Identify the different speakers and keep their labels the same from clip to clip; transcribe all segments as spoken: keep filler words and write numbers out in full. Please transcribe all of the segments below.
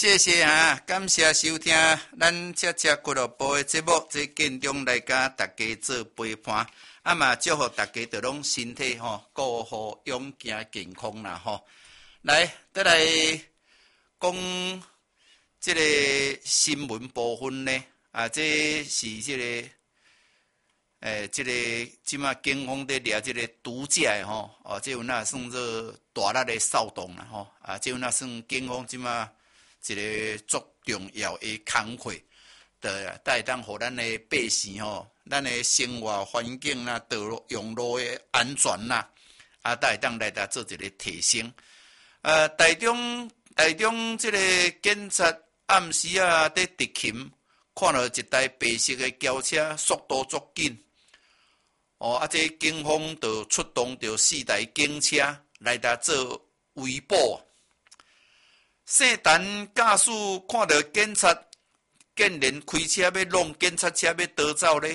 Speaker 1: 谢谢啊，感谢收听咱这只俱乐部的节目，这建中来甲大家做陪伴，啊嘛祝福大家都拢身体吼，顾好勇健健康啦吼。来，再来讲这个新闻部分呢，啊，这是这个。诶，即、这个即马警方在抓即个毒驾的吼，哦，即有那算做大力的骚动啦吼，啊，即有那算警方即马一个足重要的工作，的带当互咱的百姓吼，咱的生活环境啦、道路用路的安全啦，啊，带当来达做一个提升。呃，台中台中即个警察暗时啊，在执勤，看到一台白色的轿车，速度足紧。哦，啊！这警方就出动着四台警车来达做围捕。姓陈驾驶看到警察竟然开车要弄警察车要逃走咧，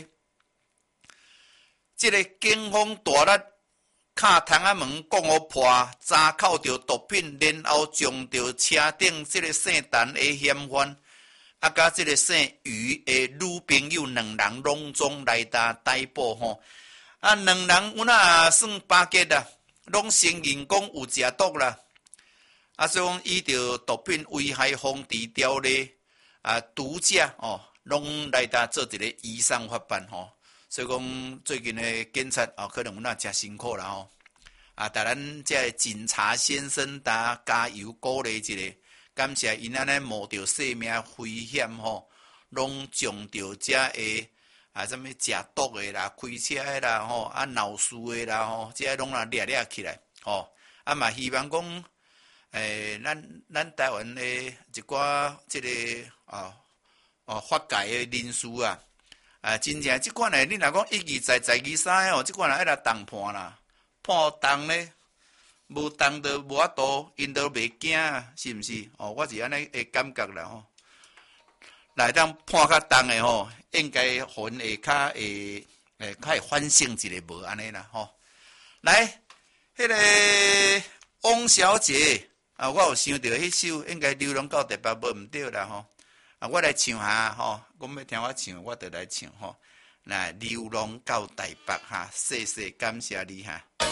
Speaker 1: 这个警方大力敲窗仔门，讲互破，查扣着毒品，然后将着车顶这个姓陈的嫌犯，啊，甲这个姓余的女朋友两人拢总来达逮捕吼。啊，两人有那算巴结啦，拢承认讲有食毒啦。啊，所以讲依着毒品危害防治条例啊，毒驾哦，拢来达做一个移送法办吼。所以讲最近的警察哦，可能有那真辛苦啦吼。啊，但咱这警察先生，大家加油鼓励一下，感谢因安尼冒着生命危险吼，拢将着这个。啊，什么食毒的啦、开车的啦、吼啊闹事的啦、吼，这拢啊掠掠起来，吼啊嘛希望讲，诶，咱咱台湾的一寡即个啊哦法界的人士啊，啊真正即款的，你若讲一二十、十二三哦，即款人爱来当判啦，判重咧，无重就无法度，因都袂惊啊，是毋是？哦，我是安尼的感觉啦吼。来当判较重的吼，应该分会较会诶，较会反省一下无安尼啦吼。来，迄、那个汪小姐啊，我有想到迄首应该流浪到台北无毋对啦吼。啊，我来唱下吼，我要听我唱，我就来唱吼。来，流浪到台北哈，谢谢感谢你哈。